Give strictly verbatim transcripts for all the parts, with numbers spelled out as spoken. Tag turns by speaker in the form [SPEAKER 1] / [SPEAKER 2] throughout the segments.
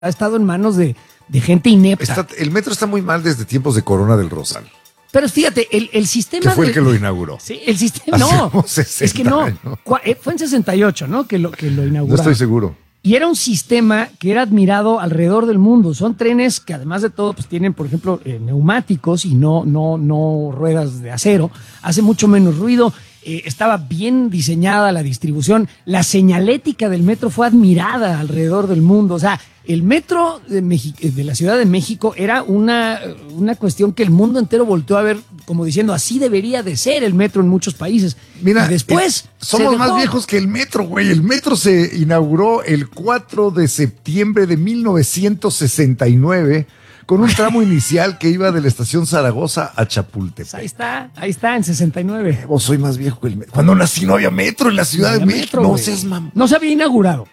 [SPEAKER 1] ha estado en manos de, de gente inepta.
[SPEAKER 2] Está, el metro está muy mal desde tiempos de Corona del Rosal.
[SPEAKER 1] Pero fíjate, el, el sistema...
[SPEAKER 2] Que fue
[SPEAKER 1] de,
[SPEAKER 2] el que lo inauguró.
[SPEAKER 1] Sí, el sistema... No, es que no.
[SPEAKER 2] Años.
[SPEAKER 1] Fue en sesenta y ocho, ¿no? Que lo, que lo inauguró.
[SPEAKER 2] No estoy seguro.
[SPEAKER 1] Y era un sistema que era admirado alrededor del mundo. Son trenes que además de todo pues tienen, por ejemplo, eh, neumáticos y no, no, no ruedas de acero. Hace mucho menos ruido. Eh, estaba bien diseñada la distribución. La señalética del metro fue admirada alrededor del mundo. O sea, el metro de, México, de la Ciudad de México era una, una cuestión que el mundo entero volteó a ver como diciendo así debería de ser el metro en muchos países.
[SPEAKER 2] Mira,
[SPEAKER 1] y después...
[SPEAKER 2] Eh, somos más viejos que el metro, güey. El metro se inauguró el cuatro de septiembre de mil novecientos sesenta y nueve con un tramo inicial que iba de la estación Zaragoza a Chapultepec.
[SPEAKER 1] Ahí está, ahí está, en sesenta y nueve.
[SPEAKER 2] Vos soy más viejo que el metro. Cuando nací no había metro en la Ciudad
[SPEAKER 1] no
[SPEAKER 2] de México.
[SPEAKER 1] Metro,
[SPEAKER 2] no seas mam.
[SPEAKER 1] No se había inaugurado.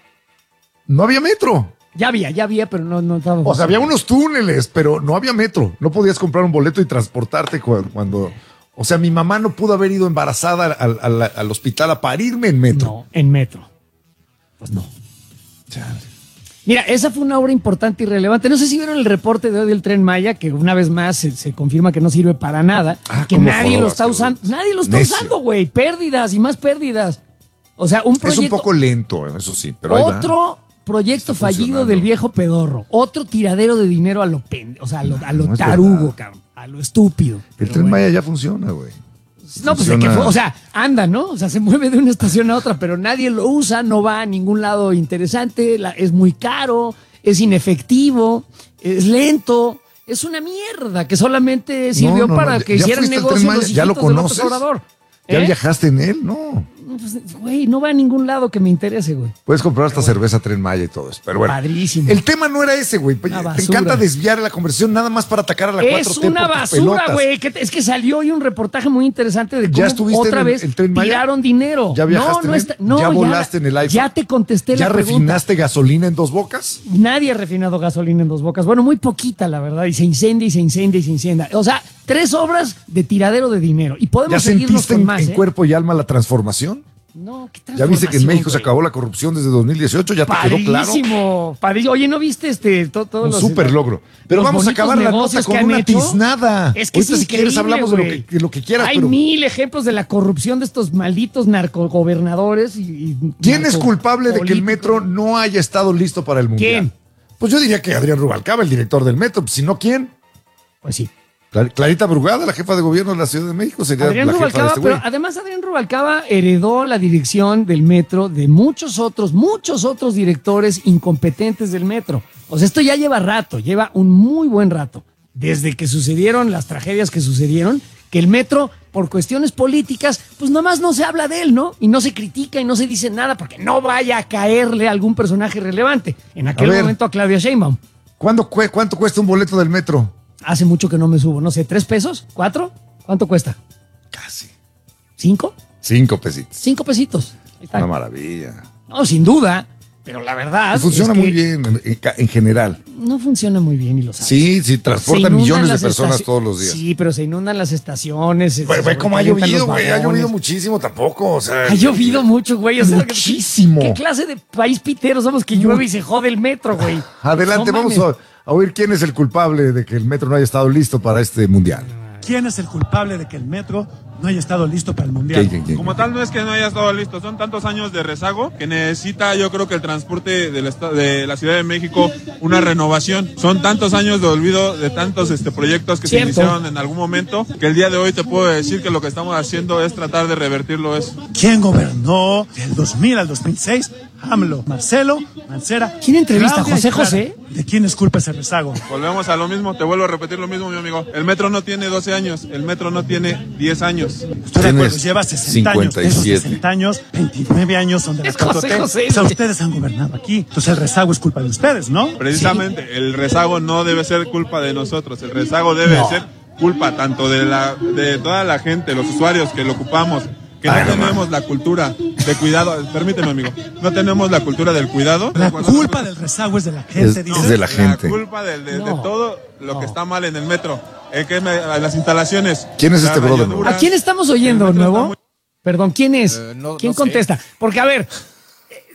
[SPEAKER 2] No había metro.
[SPEAKER 1] Ya había, ya había, pero no, no estaba.
[SPEAKER 2] O sea, había unos túneles, pero no había metro. No podías comprar un boleto y transportarte cuando... O sea, mi mamá no pudo haber ido embarazada al, al, al hospital a parirme en metro.
[SPEAKER 1] No, en metro. Pues no.
[SPEAKER 2] Chale.
[SPEAKER 1] Mira, esa fue una obra importante y relevante. No sé si vieron el reporte de hoy del Tren Maya, que una vez más se, se confirma que no sirve para nada,
[SPEAKER 2] ah,
[SPEAKER 1] que nadie lo está usando.
[SPEAKER 2] Güey.
[SPEAKER 1] Nadie lo está
[SPEAKER 2] Necio.
[SPEAKER 1] usando, güey. Pérdidas y más pérdidas. O sea, un proyecto...
[SPEAKER 2] Es un poco lento, eso sí, pero ahí va.
[SPEAKER 1] Otro proyecto fallido del viejo pedorro. Otro tiradero de dinero a lo pende, o sea, a lo, a lo
[SPEAKER 2] no
[SPEAKER 1] tarugo, cabrón. A lo estúpido.
[SPEAKER 2] El
[SPEAKER 1] Pero
[SPEAKER 2] Tren
[SPEAKER 1] bueno.
[SPEAKER 2] Maya ya funciona, güey.
[SPEAKER 1] No, pues de que fue, o sea, anda, ¿no? O sea, se mueve de una estación a otra, pero nadie lo usa, no va a ningún lado interesante, la, es muy caro, es inefectivo, es lento, es una mierda que solamente sirvió
[SPEAKER 2] no, no,
[SPEAKER 1] para
[SPEAKER 2] no,
[SPEAKER 1] que
[SPEAKER 2] ya
[SPEAKER 1] hicieran
[SPEAKER 2] fuiste al
[SPEAKER 1] negocios
[SPEAKER 2] Tren Maya,
[SPEAKER 1] los
[SPEAKER 2] ¿ya lo
[SPEAKER 1] hijitos de López
[SPEAKER 2] conoces?
[SPEAKER 1] Obrador.
[SPEAKER 2] ¿Ya
[SPEAKER 1] ¿Eh?
[SPEAKER 2] viajaste en él? No.
[SPEAKER 1] Güey, no va a ningún lado que me interese, güey.
[SPEAKER 2] Puedes comprar hasta cerveza Tren Maya y todo eso. Pero bueno.
[SPEAKER 1] Padrísimo.
[SPEAKER 2] El tema no era ese, güey. Te
[SPEAKER 1] basura.
[SPEAKER 2] encanta desviar la conversación nada más para atacar a la cuatro T.
[SPEAKER 1] Es una basura, güey. Es que salió hoy un reportaje muy interesante de
[SPEAKER 2] ¿Ya
[SPEAKER 1] cómo
[SPEAKER 2] estuviste
[SPEAKER 1] otra
[SPEAKER 2] en el-
[SPEAKER 1] vez
[SPEAKER 2] el Tren Maya?
[SPEAKER 1] tiraron dinero.
[SPEAKER 2] ¿Ya viajaste
[SPEAKER 1] no, no
[SPEAKER 2] en él?
[SPEAKER 1] está, no,
[SPEAKER 2] ¿Ya volaste en el iPhone?
[SPEAKER 1] Ya te contesté
[SPEAKER 2] ¿Ya
[SPEAKER 1] la pregunta.
[SPEAKER 2] refinaste gasolina en Dos Bocas?
[SPEAKER 1] Nadie ha refinado gasolina en Dos Bocas. Bueno, muy poquita, la verdad. Y se incendia y se incendia y se incendia. O sea, tres obras de tiradero de dinero. Y
[SPEAKER 2] ¿Ya
[SPEAKER 1] podemos seguirnos
[SPEAKER 2] sentiste
[SPEAKER 1] con
[SPEAKER 2] en,
[SPEAKER 1] más,
[SPEAKER 2] en
[SPEAKER 1] ¿eh?
[SPEAKER 2] cuerpo y alma la transformación?
[SPEAKER 1] No, ¿qué
[SPEAKER 2] ¿Ya viste que en México se
[SPEAKER 1] güey?
[SPEAKER 2] acabó la corrupción desde dos mil dieciocho? ¿Ya te quedó claro?
[SPEAKER 1] Padrísimo, padrísimo. Oye, ¿no viste este todo, todo
[SPEAKER 2] Un
[SPEAKER 1] los,
[SPEAKER 2] súper logro. Pero
[SPEAKER 1] los
[SPEAKER 2] vamos a
[SPEAKER 1] bonitos
[SPEAKER 2] acabar la nota
[SPEAKER 1] negocios
[SPEAKER 2] con
[SPEAKER 1] que han
[SPEAKER 2] una
[SPEAKER 1] hecho?
[SPEAKER 2] tiznada.
[SPEAKER 1] Es que
[SPEAKER 2] Ahorita,
[SPEAKER 1] es
[SPEAKER 2] si quieres,
[SPEAKER 1] increíble,
[SPEAKER 2] hablamos de lo,
[SPEAKER 1] güey.
[SPEAKER 2] que, de lo que quieras.
[SPEAKER 1] Hay
[SPEAKER 2] pero
[SPEAKER 1] mil ejemplos de la corrupción de estos malditos narcogobernadores. Y, y
[SPEAKER 2] ¿quién es
[SPEAKER 1] narco-
[SPEAKER 2] culpable de que el
[SPEAKER 1] políticos?
[SPEAKER 2] metro no haya estado listo para el mundial?
[SPEAKER 1] ¿Quién?
[SPEAKER 2] Pues yo diría que Adrián Rubalcaba, el director del metro. Si no, ¿quién?
[SPEAKER 1] Pues sí.
[SPEAKER 2] Clar- Clarita Brugada, la jefa de gobierno de la Ciudad de México, sería
[SPEAKER 1] Adrián
[SPEAKER 2] la jefa de
[SPEAKER 1] Rubalcaba,
[SPEAKER 2] este güey.
[SPEAKER 1] pero además Adrián Rubalcaba heredó la dirección del metro de muchos otros, muchos otros directores incompetentes del metro. O sea, esto ya lleva rato, lleva un muy buen rato. Desde que sucedieron las tragedias que sucedieron, que el metro, por cuestiones políticas, pues nomás no se habla de él, ¿no? Y no se critica y no se dice nada porque no vaya a caerle a algún personaje relevante. En aquel
[SPEAKER 2] A ver.
[SPEAKER 1] momento a Claudia Sheinbaum.
[SPEAKER 2] ¿Cuándo cue- ¿Cuánto cuesta un boleto del metro?
[SPEAKER 1] Hace mucho que no me subo, no sé, ¿tres pesos? ¿Cuatro? ¿Cuánto cuesta?
[SPEAKER 2] Casi.
[SPEAKER 1] ¿Cinco?
[SPEAKER 2] Cinco pesitos.
[SPEAKER 1] Cinco pesitos. Ahí está.
[SPEAKER 2] Una maravilla.
[SPEAKER 1] No, sin duda, pero la verdad
[SPEAKER 2] Y funciona
[SPEAKER 1] es que
[SPEAKER 2] muy bien en, en ca- en general.
[SPEAKER 1] no funciona muy bien y lo sabes.
[SPEAKER 2] Sí, sí,
[SPEAKER 1] Se
[SPEAKER 2] transporta
[SPEAKER 1] inundan
[SPEAKER 2] millones de
[SPEAKER 1] las
[SPEAKER 2] personas
[SPEAKER 1] estaci-
[SPEAKER 2] todos los días.
[SPEAKER 1] Sí, pero se inundan las estaciones. se
[SPEAKER 2] Güey, güey, ¿cómo ha
[SPEAKER 1] sobrecalientan
[SPEAKER 2] llovido,
[SPEAKER 1] los
[SPEAKER 2] güey? Ha
[SPEAKER 1] vagones.
[SPEAKER 2] llovido muchísimo tampoco, o sea.
[SPEAKER 1] Ha llovido mucho, güey. O sea,
[SPEAKER 2] Muchísimo.
[SPEAKER 1] ¿Qué clase de país pitero somos que llueve y se jode el metro, güey?
[SPEAKER 2] Adelante,
[SPEAKER 1] No
[SPEAKER 2] vamos
[SPEAKER 1] mames.
[SPEAKER 2] a, a oír quién es el culpable de que el metro no haya estado listo para este mundial.
[SPEAKER 3] ¿Quién es el culpable de que el metro no haya estado listo para el mundial?
[SPEAKER 2] ¿Quién, quién, quién?
[SPEAKER 4] Como tal, no es que no haya estado listo, son tantos años de rezago que necesita, yo creo que el transporte del esta- de la Ciudad de México una renovación. Son tantos años de olvido de tantos este, proyectos que
[SPEAKER 1] Cierto.
[SPEAKER 4] se iniciaron en algún momento que el día de hoy te puedo decir que lo que estamos haciendo es tratar de revertirlo eso.
[SPEAKER 3] ¿Quién gobernó del dos mil al dos mil seis? AMLO, Marcelo, Mancera.
[SPEAKER 1] ¿Quién entrevista?
[SPEAKER 3] Claudia
[SPEAKER 1] ¿José
[SPEAKER 3] y Clara.
[SPEAKER 1] José?
[SPEAKER 3] ¿De quién es culpa ese rezago?
[SPEAKER 4] Volvemos a lo mismo, te vuelvo a repetir lo mismo, mi amigo. El metro no tiene doce años, el metro no tiene diez años.
[SPEAKER 3] Estoy de acuerdo,
[SPEAKER 2] Tienes
[SPEAKER 3] lleva sesenta años. De esos
[SPEAKER 2] cincuenta y siete.
[SPEAKER 3] sesenta años, veintinueve años son de la
[SPEAKER 1] Es José
[SPEAKER 3] cuatro T.
[SPEAKER 1] José.
[SPEAKER 3] O sea, ustedes han gobernado aquí. Entonces el rezago es culpa de ustedes, ¿no?
[SPEAKER 4] Precisamente, el rezago no debe ser culpa de nosotros, el rezago debe
[SPEAKER 1] No.
[SPEAKER 4] ser culpa tanto de la de toda la gente, los usuarios que lo ocupamos, que
[SPEAKER 2] Ay,
[SPEAKER 4] no
[SPEAKER 2] no
[SPEAKER 4] tenemos la cultura de cuidado. Permíteme, amigo, no tenemos la cultura del cuidado.
[SPEAKER 3] La
[SPEAKER 4] Cuando-
[SPEAKER 3] culpa del rezago es de la gente,
[SPEAKER 2] Es-
[SPEAKER 3] dice.
[SPEAKER 2] es de la gente.
[SPEAKER 4] La culpa del- de, de
[SPEAKER 1] No.
[SPEAKER 4] todo lo
[SPEAKER 1] No.
[SPEAKER 4] que está mal en el metro, en que me- en las instalaciones.
[SPEAKER 2] ¿Quién es
[SPEAKER 4] las
[SPEAKER 2] este brother?
[SPEAKER 4] rayaduras.
[SPEAKER 1] ¿A quién estamos oyendo,
[SPEAKER 4] El metro está
[SPEAKER 1] nuevo?
[SPEAKER 4] muy-
[SPEAKER 1] Perdón, ¿quién es?
[SPEAKER 5] Eh, no-
[SPEAKER 1] ¿Quién
[SPEAKER 5] no sé.
[SPEAKER 1] contesta? Porque, a ver, eh,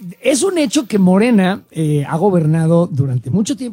[SPEAKER 1] es un hecho que Morena eh, ha gobernado durante mucho tiempo